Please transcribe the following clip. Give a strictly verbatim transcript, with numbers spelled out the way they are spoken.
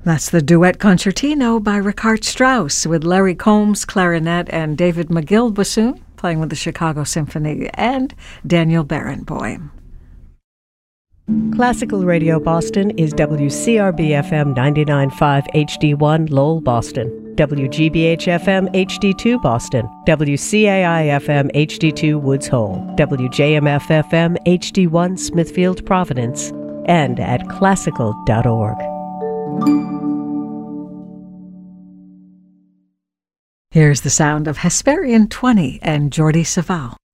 That's the Duet Concertino by Richard Strauss with Larry Combs, clarinet, and David McGill bassoon, playing with the Chicago Symphony, and Daniel Barenboim. Classical Radio Boston is W C R B F M ninety-nine point five H D one Lowell, Boston, W G B H F M H D two Boston, W C A I F M H D two Woods Hole, W J M F F M H D one Smithfield, Providence, and at classical dot org. Here's the sound of Hesperian twenty and Jordi Savall.